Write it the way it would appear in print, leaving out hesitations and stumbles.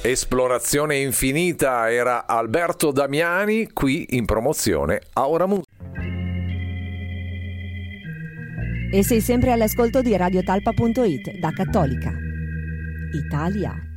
Esplorazione infinita era Alberto Damiani, qui in promozione a Ora Musica. E sei sempre all'ascolto di radiotalpa.it, da Cattolica Italia.